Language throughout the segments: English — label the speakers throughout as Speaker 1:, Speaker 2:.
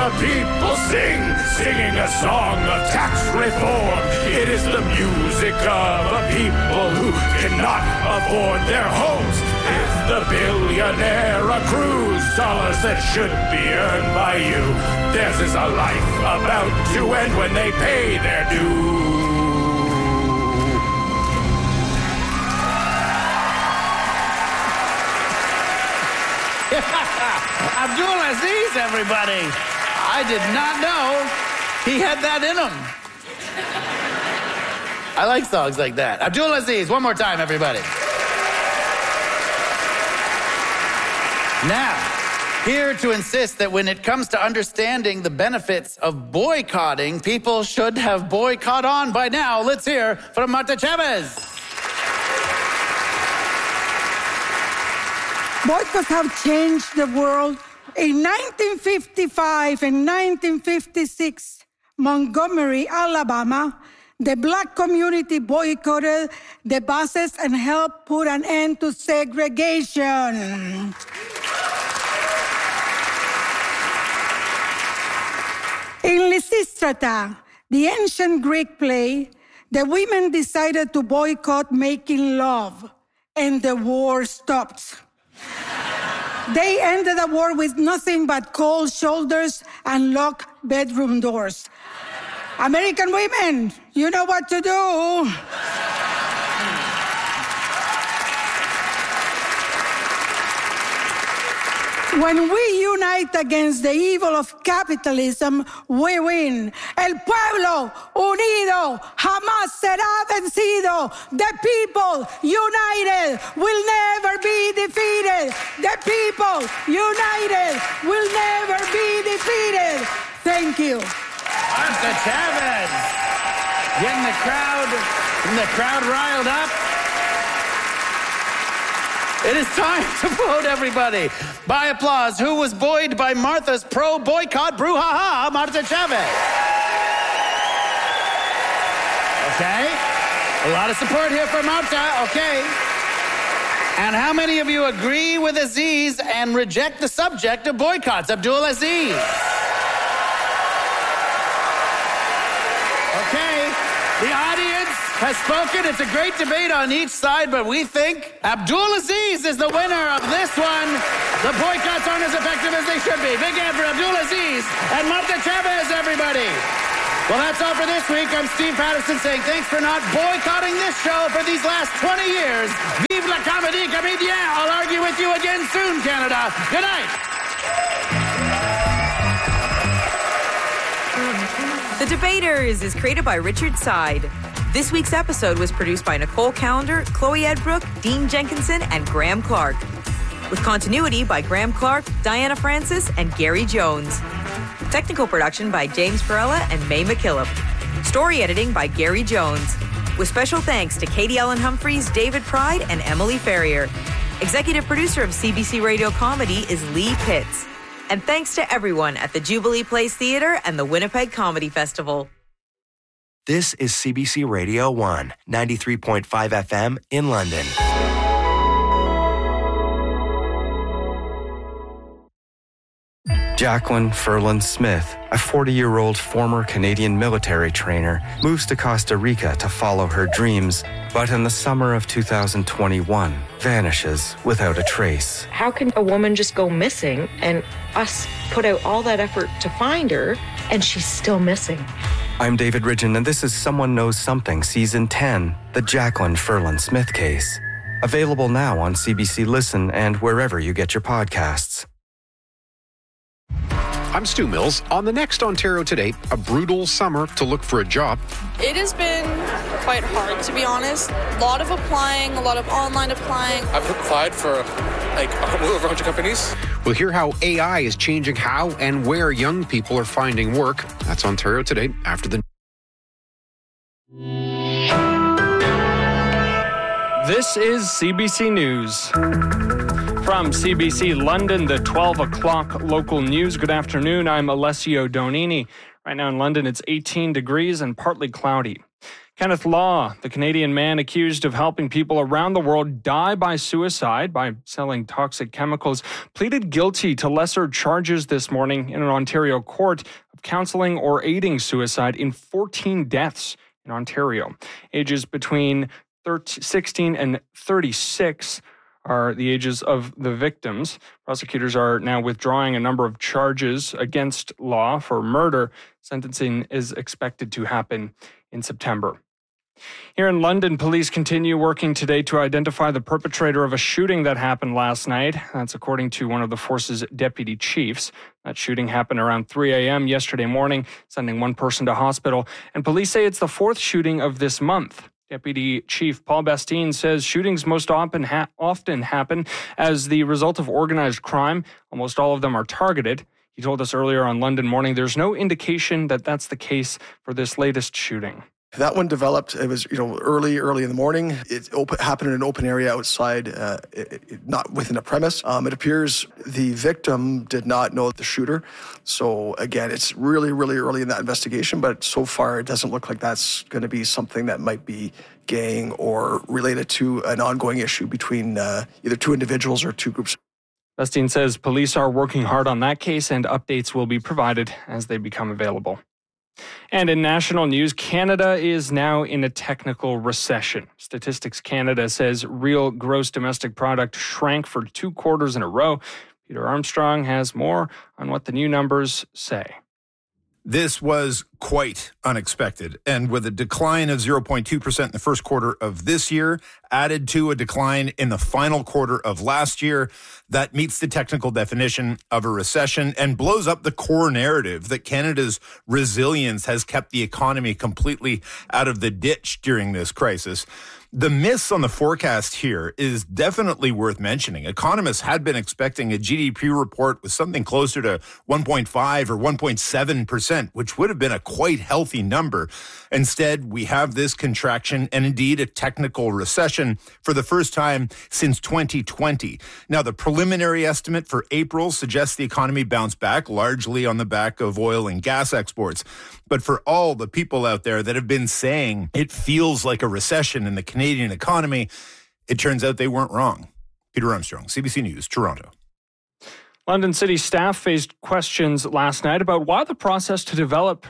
Speaker 1: the people singing a song of tax reform. It is the music of a people who cannot afford their homes. It's the billionaire accrues dollars that should be earned by you. Theirs is a life about to end when they pay their due.
Speaker 2: Abdul Aziz, everybody. I did not know he had that in him. I like songs like that. Abdul Aziz, one more time, everybody. Now, here to insist that when it comes to understanding the benefits of boycotting, people should have boycott on by now. Let's hear from Marta Chavez.
Speaker 3: Boycotts have changed the world. In 1955 and 1956, Montgomery, Alabama, the black community boycotted the buses and helped put an end to segregation. In Lysistrata, the ancient Greek play, the women decided to boycott making love, and the war stopped. They ended the war with nothing but cold shoulders and locked bedroom doors. American women, you know what to do. When we unite against the evil of capitalism, we win. El pueblo unido jamás será vencido. The people united will never be defeated. The people united will never be defeated. Thank you.
Speaker 2: Marta Chavez, getting the crowd riled up. It is time to vote, everybody. By applause, who was buoyed by Martha's pro-boycott brouhaha? Marta Chavez. Okay. A lot of support here for Marta. Okay. And how many of you agree with Aziz and reject the subject of boycotts? Abdul Aziz. Okay. The audience has spoken. It's a great debate on each side, but we think Abdul Aziz is the winner of this one. The boycotts aren't as effective as they should be. Big hand for Abdul Aziz and Marta Chavez, everybody. Well, that's all for this week. I'm Steve Patterson saying thanks for not boycotting this show for these last 20 years. Vive la comédie comédien. I'll argue with you again soon, Canada. Good night.
Speaker 4: The Debaters is created by Richard Side. This week's episode was produced by Nicole Callender, Chloe Edbrook, Dean Jenkinson, and Graham Clark. With continuity by Graham Clark, Diana Francis, and Gary Jones. Technical production by James Perella and May McKillop. Story editing by Gary Jones. With special thanks to Katie Ellen Humphreys, David Pride, and Emily Ferrier. Executive producer of CBC Radio Comedy is Lee Pitts. And thanks to everyone at the Jubilee Place Theatre and the Winnipeg Comedy Festival.
Speaker 5: This is CBC Radio 1, 93.5 FM in London.
Speaker 6: Jacqueline Ferland Smith, a 40-year-old former Canadian military trainer, moves to Costa Rica to follow her dreams, but in the summer of 2021, vanishes without a trace.
Speaker 7: How can a woman just go missing and us put out all that effort to find her and she's still missing?
Speaker 6: I'm David Ridgen, and this is Someone Knows Something, Season 10, The Jacqueline Ferland Smith Case. Available now on CBC Listen and wherever you get your podcasts.
Speaker 8: I'm Stu Mills. On the next Ontario Today, a brutal summer to look for a job.
Speaker 9: It has been quite hard, to be honest. A lot of applying, a lot of online applying.
Speaker 10: I've applied for over 100 companies.
Speaker 8: We'll hear how AI is changing how and where young people are finding work. That's Ontario Today after the...
Speaker 11: This is CBC News. From CBC London, the 12 o'clock local news. Good afternoon, I'm Alessio Donini. Right now in London, it's 18 degrees and partly cloudy. Kenneth Law, the Canadian man accused of helping people around the world die by suicide by selling toxic chemicals, pleaded guilty to lesser charges this morning in an Ontario court of counseling or aiding suicide in 14 deaths in Ontario. Ages between 16 and 36 are the ages of the victims. Prosecutors are now withdrawing a number of charges against Law for murder. Sentencing is expected to happen in September. Here in London, police continue working today to identify the perpetrator of a shooting that happened last night. That's according to one of the force's deputy chiefs. That shooting happened around 3 a.m. yesterday morning, sending one person to hospital. And police say it's the fourth shooting of this month. Deputy Chief Paul Bastien says shootings most often happen as the result of organized crime. Almost all of them are targeted. He told us earlier on London Morning there's no indication that that's the case for this latest shooting.
Speaker 12: That one developed, it was, early in the morning. It happened in an open area outside, not within a premise. It appears the victim did not know the shooter. So again, it's really, really early in that investigation, but so far it doesn't look like that's going to be something that might be gang or related to an ongoing issue between either two individuals or two groups.
Speaker 11: Bastien says police are working hard on that case and updates will be provided as they become available. And in national news, Canada is now in a technical recession. Statistics Canada says real gross domestic product shrank for 2 quarters in a row. Peter Armstrong has more on what the new numbers say.
Speaker 13: This was quite unexpected, and with a decline of 0.2% in the first quarter of this year, added to a decline in the final quarter of last year, that meets the technical definition of a recession and blows up the core narrative that Canada's resilience has kept the economy completely out of the ditch during this crisis. The miss on the forecast here is definitely worth mentioning. Economists had been expecting a GDP report with something closer to 1.5 or 1.7%, which would have been a quite healthy number. Instead, we have this contraction and indeed a technical recession for the first time since 2020. Now, the preliminary estimate for April suggests the economy bounced back largely on the back of oil and gas exports. But for all the people out there that have been saying it feels like a recession in the Canadian economy, it turns out they weren't wrong. Peter Armstrong, CBC News, Toronto.
Speaker 11: London City staff faced questions last night about why the process to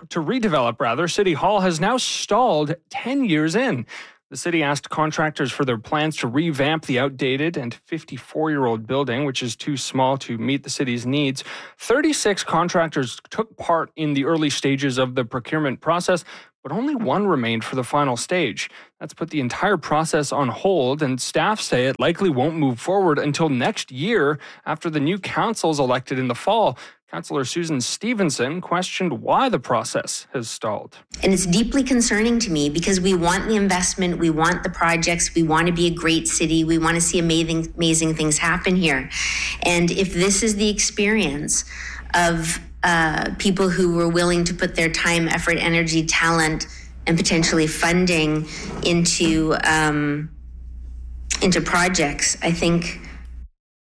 Speaker 11: redevelop City Hall has now stalled 10 years in. The city asked contractors for their plans to revamp the outdated and 54-year-old building, which is too small to meet the city's needs. 36 contractors took part in the early stages of the procurement process, but only one remained for the final stage. That's put the entire process on hold, and staff say it likely won't move forward until next year after the new council's elected in the fall. Councillor Susan Stevenson questioned why the process has stalled.
Speaker 14: And it's deeply concerning to me because we want the investment, we want the projects, we want to be a great city, we want to see amazing things happen here. And if this is the experience of people who were willing to put their time, effort, energy, talent, and potentially funding into projects, I think